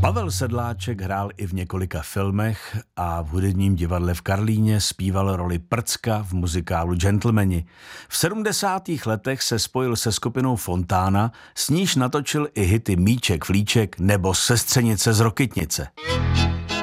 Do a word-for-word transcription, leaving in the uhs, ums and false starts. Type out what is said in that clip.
Pavel Sedláček hrál i v několika filmech a v hudebním divadle v Karlíně zpíval roli Prcka v muzikálu Gentlemani. V sedmdesátých letech se spojil se skupinou Fontána, s níž natočil i hity Míček, Flíček nebo Sestřenice z Rokytnice.